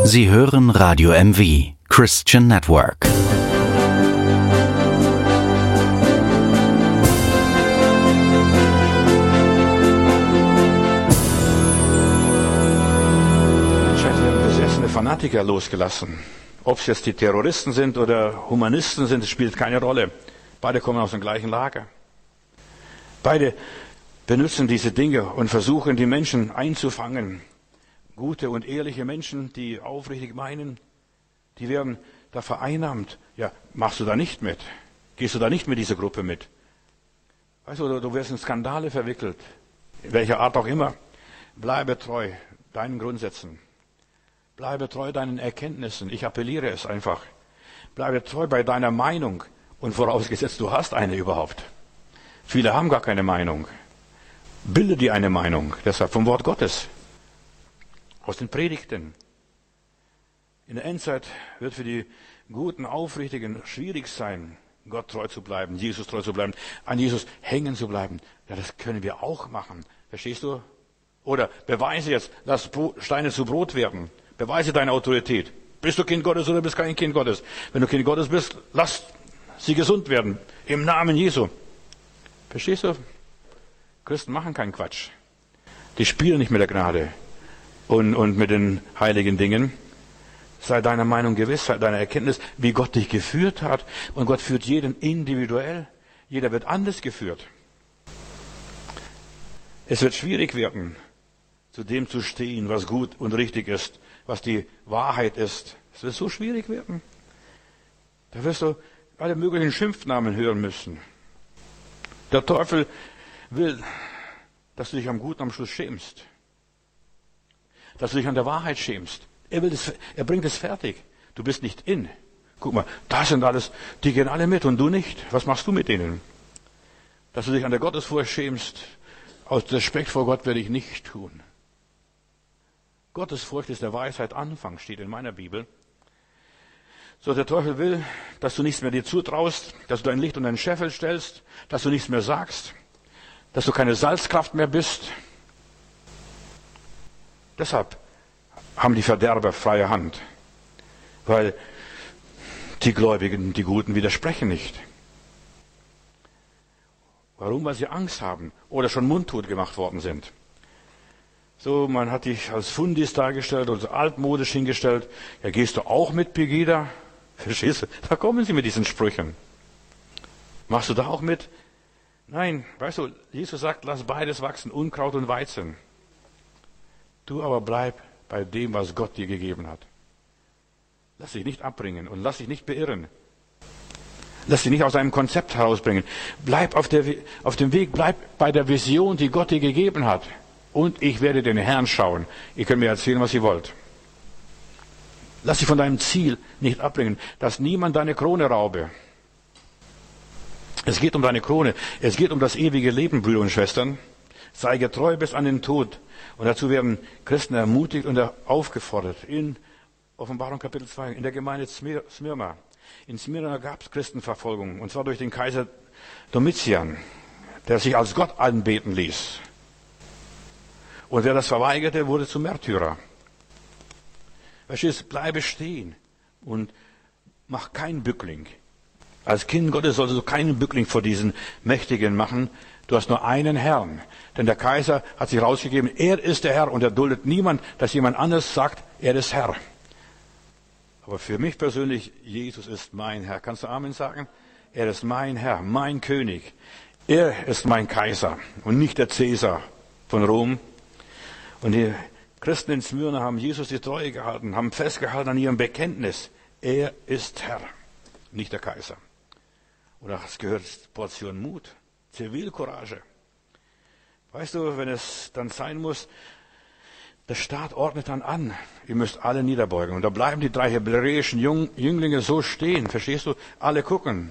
Sie hören Radio MV, Christian Network. Besessene Fanatiker losgelassen. Ob es jetzt die Terroristen sind oder Humanisten sind, das spielt keine Rolle. Beide kommen aus dem gleichen Lager. Beide benutzen diese Dinge und versuchen, die Menschen einzufangen. Gute und ehrliche Menschen, die aufrichtig meinen, die werden da vereinnahmt. Ja, machst du da nicht mit? Gehst du da nicht mit dieser Gruppe mit? Weißt du, du wirst in Skandale verwickelt. In welcher Art auch immer. Bleibe treu deinen Grundsätzen. Bleibe treu deinen Erkenntnissen. Ich appelliere es einfach. Bleibe treu bei deiner Meinung. Und vorausgesetzt, du hast eine überhaupt. Viele haben gar keine Meinung. Bilde dir eine Meinung. Deshalb vom Wort Gottes. Aus den Predigten. In der Endzeit wird für die guten, aufrichtigen schwierig sein, Gott treu zu bleiben, Jesus treu zu bleiben, an Jesus hängen zu bleiben. Ja, das können wir auch machen. Verstehst du? Oder beweise jetzt, lass Steine zu Brot werden. Beweise deine Autorität. Bist du Kind Gottes oder bist kein Kind Gottes? Wenn du Kind Gottes bist, lass sie gesund werden. Im Namen Jesu. Verstehst du? Christen machen keinen Quatsch. Die spielen nicht mit der Gnade und mit den heiligen Dingen. Sei deiner Meinung gewiss, sei deiner Erkenntnis, wie Gott dich geführt hat. Und Gott führt jeden individuell. Jeder wird anders geführt. Es wird schwierig werden, zu dem zu stehen, was gut und richtig ist, was die Wahrheit ist. Es wird so schwierig werden. Da wirst du alle möglichen Schimpfnamen hören müssen. Der Teufel will, dass du dich am Guten am Schluss schämst. Dass du dich an der Wahrheit schämst. Er bringt es fertig. Du bist nicht in. Guck mal, das sind alles, die gehen alle mit und du nicht. Was machst du mit denen? Dass du dich an der Gottesfurcht schämst, aus Respekt vor Gott werde ich nicht tun. Gottesfurcht ist der Weisheit Anfang, steht in meiner Bibel. So, der Teufel will, dass du nichts mehr dir zutraust, dass du dein Licht unter den Scheffel stellst, dass du nichts mehr sagst, dass du keine Salzkraft mehr bist. Deshalb haben die Verderber freie Hand, weil die Gläubigen, die Guten widersprechen nicht. Warum? Weil sie Angst haben oder schon mundtot gemacht worden sind. So, man hat dich als Fundis dargestellt oder altmodisch hingestellt. Ja, gehst du auch mit, Pegida? Verstehst du? Da kommen sie mit diesen Sprüchen. Machst du da auch mit? Nein, weißt du, Jesus sagt, lass beides wachsen, Unkraut und Weizen. Du aber bleib bei dem, was Gott dir gegeben hat. Lass dich nicht abbringen und lass dich nicht beirren. Lass dich nicht aus deinem Konzept herausbringen. Bleib auf dem Weg, bleib bei der Vision, die Gott dir gegeben hat. Und ich werde den Herrn schauen. Ihr könnt mir erzählen, was ihr wollt. Lass dich von deinem Ziel nicht abbringen, dass niemand deine Krone raube. Es geht um deine Krone. Es geht um das ewige Leben, Brüder und Schwestern. Sei getreu bis an den Tod. Und dazu werden Christen ermutigt und aufgefordert. In Offenbarung Kapitel 2, in der Gemeinde Smyrna. In Smyrna gab es Christenverfolgung. Und zwar durch den Kaiser Domitian, der sich als Gott anbeten ließ. Und wer das verweigerte, wurde zum Märtyrer. Verstehst, bleibe stehen und mach keinen Bückling. Als Kind Gottes solltest du keinen Bückling vor diesen Mächtigen machen. Du hast nur einen Herrn. Denn der Kaiser hat sich rausgegeben, er ist der Herr und er duldet niemand, dass jemand anderes sagt, er ist Herr. Aber für mich persönlich, Jesus ist mein Herr. Kannst du Amen sagen? Er ist mein Herr, mein König. Er ist mein Kaiser und nicht der Cäsar von Rom. Und die Christen in Smyrna haben Jesus die Treue gehalten, haben festgehalten an ihrem Bekenntnis. Er ist Herr, nicht der Kaiser. Und das gehört Portion Mut, Zivilcourage. Weißt du, wenn es dann sein muss, der Staat ordnet dann an, ihr müsst alle niederbeugen. Und da bleiben die 3 hebräischen Jünglinge so stehen, verstehst du? Alle gucken.